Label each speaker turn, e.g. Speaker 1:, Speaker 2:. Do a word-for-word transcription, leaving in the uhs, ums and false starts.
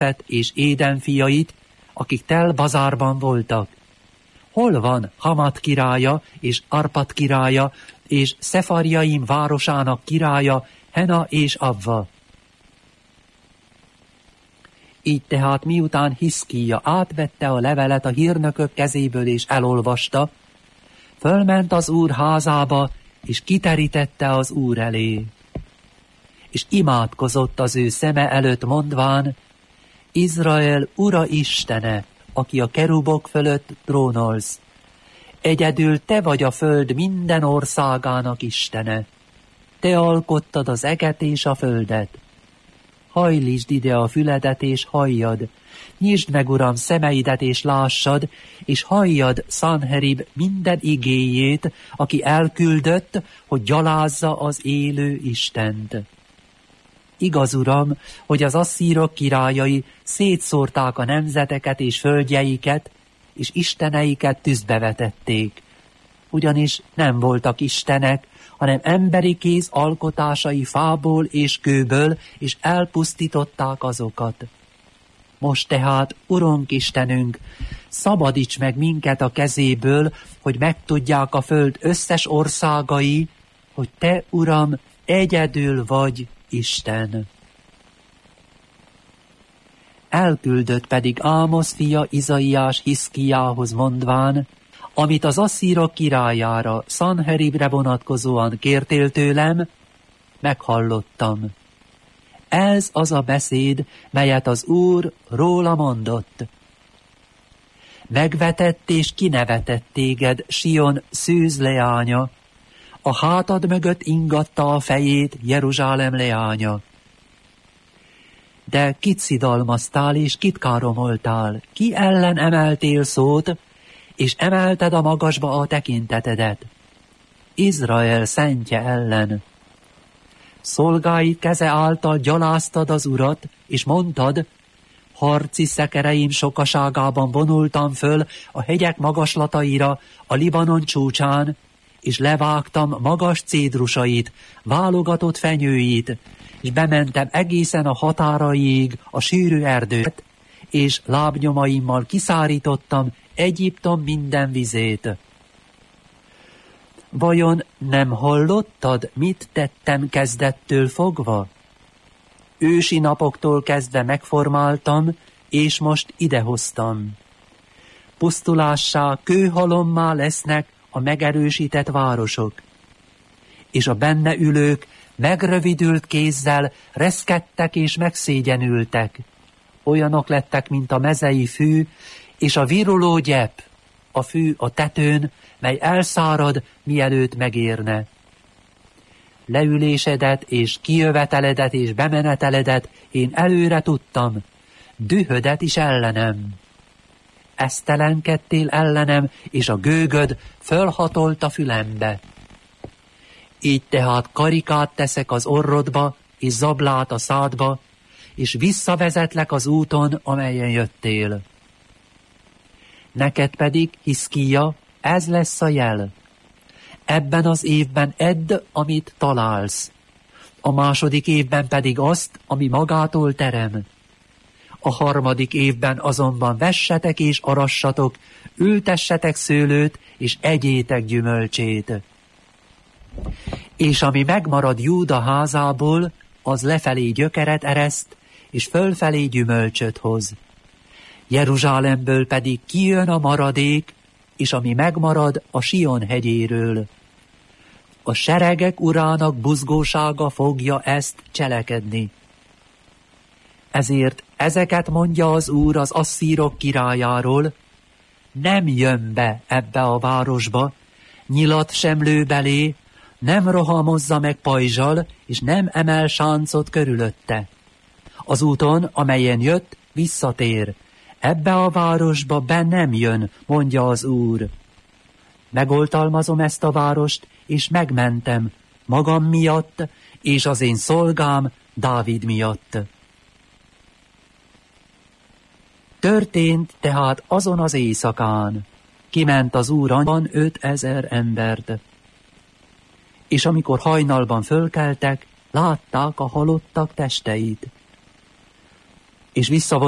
Speaker 1: és Éden fiait, akik Tel Bazárban voltak. Hol van Hamat királya, és Arpat királya, és Szefarjaim városának királya, Hena és Avva? Így tehát miután Hiszkija átvette a levelet a hírnökök kezéből és elolvasta, fölment az Úr házába, és kiterítette az Úr elé. És imádkozott az ő szeme előtt mondván, Izrael Ura Istene, aki a kerubok fölött trónolsz. Egyedül te vagy a föld minden országának Istene. Te alkottad az eget és a földet. Hajlítsd ide a füledet és halljad. Nyisd meg, Uram, szemeidet és lássad, és halljad Szanherib minden igéjét, aki elküldött, hogy gyalázza az élő Istent. Igaz, Uram, hogy az asszírok királyai szétszórták a nemzeteket és földjeiket, és isteneiket tűzbe vetették. Ugyanis nem voltak istenek, hanem emberi kéz alkotásai fából és kőből, és elpusztították azokat. Most tehát, Urunk Istenünk, szabadíts meg minket a kezéből, hogy megtudják a föld összes országai, hogy te, Uram, egyedül vagy Isten. Elküldött pedig Ámosz fia Izaiás Hiszkijához mondván, amit az asszírok királyára, Szanheribre vonatkozóan kértél tőlem, meghallottam. Ez az a beszéd, melyet az Úr róla mondott. Megvetett és kinevetett téged Sion Szűz leánya, a hátad mögött ingatta a fejét Jeruzsálem leánya. De kit szidalmaztál és kit káromoltál, ki ellen emeltél szót, és emelted a magasba a tekintetedet? Izrael szentje ellen. Szolgáid keze által gyaláztad az Urat, és mondtad, harci szekereim sokaságában vonultam föl a hegyek magaslataira, a Libanon csúcsán, és levágtam magas cédrusait, válogatott fenyőit, és bementem egészen a határaiig a sűrű erdőt, és lábnyomaimmal kiszárítottam Egyiptom minden vizét. Vajon nem hallottad, mit tettem kezdettől fogva? Ősi napoktól kezdve megformáltam, és most idehoztam. Pusztulássá, kőhalommá lesznek a megerősített városok, és a benne ülők megrövidült kézzel reszkedtek és megszégyenültek. Olyanok lettek, mint a mezei fű, és a viruló gyep, a fű a tetőn, mely elszárad, mielőtt megérne. Leülésedet és kijöveteledet és bemeneteledet én előre tudtam, dühödet is ellenem. Esztelenkedtél ellenem, és a gőgöd fölhatolt a fülembe. Így tehát karikát teszek az orrodba, és zablát a szádba, és visszavezetlek az úton, amelyen jöttél. Neked pedig, Hiszkija, ez lesz a jel. Ebben az évben edd, amit találsz. A második évben pedig azt, ami magától terem. A harmadik évben azonban vessetek és arassatok, ültessetek szőlőt, és egyétek gyümölcsét. És ami megmarad Júda házából, az lefelé gyökeret ereszt, és fölfelé gyümölcsöt hoz. Jeruzsálemből pedig kijön a maradék, és ami megmarad a Sion hegyéről. A seregek urának buzgósága fogja ezt cselekedni. Ezért ezeket mondja az Úr az asszírok királyáról, nem jön be ebbe a városba, nyilat sem lő belé, nem rohamozza meg pajzsal, és nem emel sáncot körülötte. Az úton, amelyen jött, visszatér. Ebbe a városba be nem jön, mondja az Úr. Megoltalmazom ezt a várost, és megmentem, magam miatt, és az én szolgám Dávid miatt. Történt tehát azon az éjszakán, kiment az Úr anyban ötezer embert. És amikor hajnalban fölkeltek, látták a halottak testeit. És visszavonultak